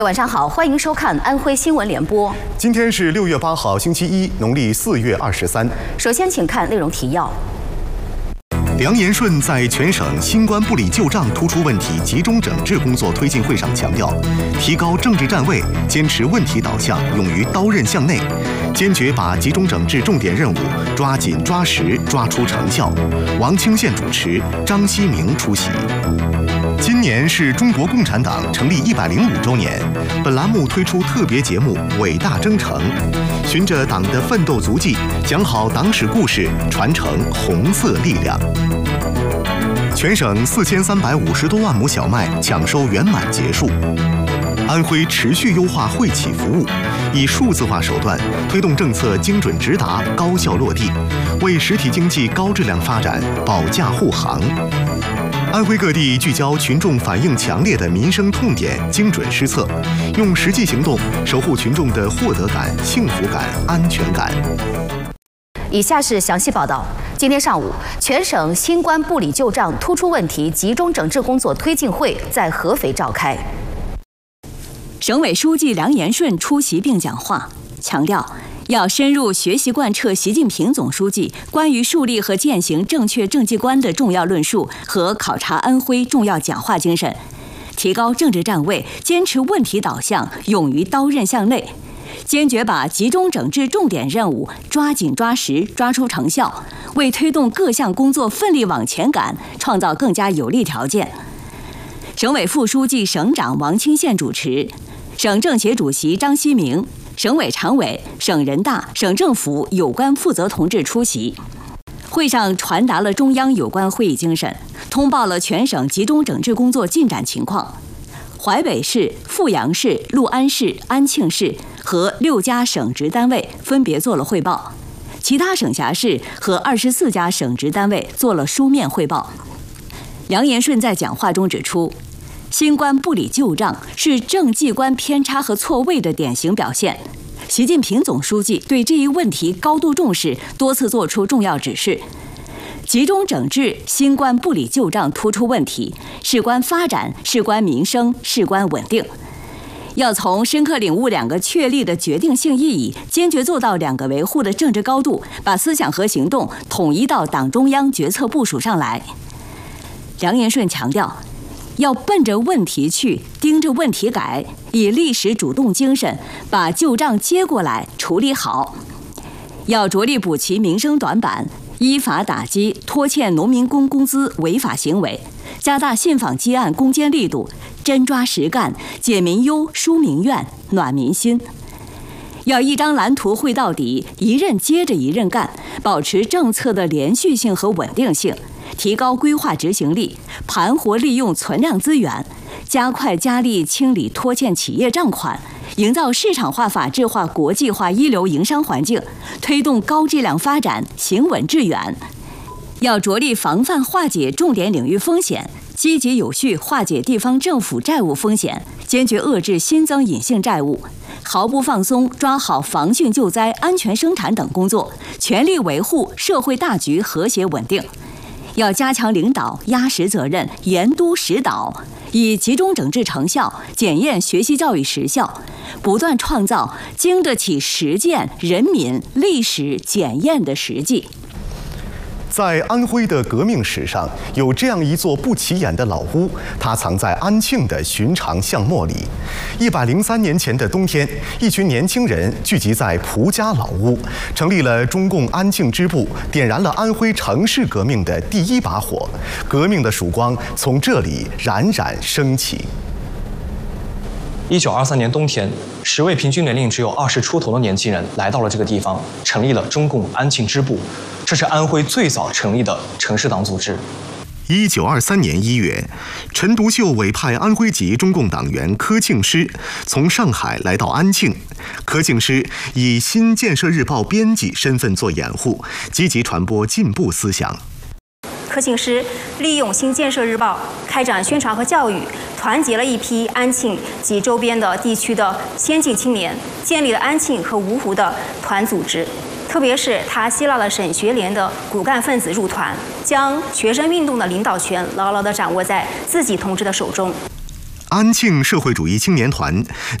晚上好，欢迎收看安徽新闻联播。 今天是6月8号，星期一，农历4月23。 首先，请看内容提要。 梁延顺在全省新冠部里旧账突出问题集中整治工作推进会上强调，提高政治站位，坚持问题导向，勇于刀刃向内，坚决把集中整治重点任务抓紧抓实，抓出成效。王清县主持，张希明出席。今年是中国共产党成立105周年，本栏目推出特别节目《伟大征程》，循着党的奋斗足迹，讲好党史故事，传承红色力量。全省4350多万亩小麦抢收圆满结束。安徽持续优化惠企服务，以数字化手段推动政策精准直达、高效落地，为实体经济高质量发展保驾护航。安徽各地聚焦群众反映强烈的民生痛点，精准施策，用实际行动守护群众的获得感、幸福感、安全感。 以下是详细报道。今天上午，全省新冠部里旧账突出问题集中整治工作推进会在合肥召开。 省委书记梁延顺出席并讲话，强调要深入学习贯彻习近平总书记关于树立和践行正确政绩观的重要论述和考察安徽重要讲话精神，提高政治站位，坚持问题导向，勇于刀刃向内，坚决把集中整治重点任务抓紧抓实，抓出成效，为推动各项工作奋力往前赶创造更加有利条件。省委副书记、省长王清县主持，省政协主席张希明、省委常委、省人大、省政府有关负责同志出席。会上传达了中央有关会议精神，通报了全省集中整治工作进展情况。淮北市、阜阳市、六安市、安庆市和6家省直单位分别做了汇报，其他省辖市和24家省直单位做了书面汇报。梁延顺在讲话中指出，新冠部里旧账是政绩观偏差和错位的典型表现。习近平总书记对这一问题高度重视，多次作出重要指示。集中整治新冠部里旧账突出问题，事关发展，事关民生，事关稳定。要从深刻领悟2个确立的决定性意义，坚决做到2个维护的政治高度，把思想和行动统一到党中央决策部署上来。梁延顺强调，要奔着问题去，盯着问题改，以历史主动精神把旧账接过来处理好。要着力补齐民生短板，依法打击拖欠农民工工资违法行为，加大信访积案攻坚力度，真抓实干，解民忧，舒民怨，暖民心。要一张蓝图绘到底，一任接着一任干，保持政策的连续性和稳定性，提高规划执行力，盘活利用存量资源，加快加力清理拖欠企业账款，营造市场化、法治化、国际化一流营商环境，推动高质量发展，行稳致远。要着力防范化解重点领域风险，积极有序化解地方政府债务风险，坚决遏制新增隐性债务，毫不放松抓好防汛救灾、安全生产等工作，全力维护社会大局和谐稳定。要加强领导压实责任、严督实导，以集中整治成效检验学习教育实效，不断创造经得起实践、人民、历史检验的实际。 在安徽的革命史上，有这样一座不起眼的老屋，它藏在安庆的寻常巷陌里。103年前的冬天，一群年轻人聚集在蒲家老屋，成立了中共安庆支部，点燃了安徽城市革命的第一把火。革命的曙光从这里冉冉升起。 1923年冬天，10位平均年龄只有20出头的年轻人来到了这个地方，成立了中共安庆支部。这是安徽最早成立的城市党组织。 1923年1月，陈独秀委派安徽籍中共党员柯庆施从上海来到安庆。柯庆施以新建设日报编辑身份做掩护，积极传播进步思想。 柯庆施利用新建设日报开展宣传和教育，团结了一批安庆及周边的地区的先进青年，建立了安庆和芜湖的团组织。特别是他吸纳了省学联的骨干分子入团，将学生运动的领导权牢牢地掌握在自己同志的手中。 安庆社会主义青年团